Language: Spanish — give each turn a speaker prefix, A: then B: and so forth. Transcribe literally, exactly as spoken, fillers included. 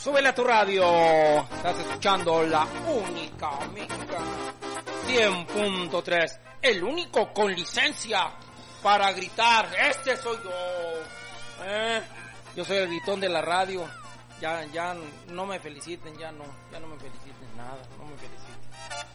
A: Súbele a tu radio. Estás escuchando la única mexicana. cien punto tres. El único con licencia para gritar. Este soy yo. ¿Eh? Yo soy el gritón de la radio. Ya, ya no me feliciten, ya no, ya no me feliciten nada, no me feliciten.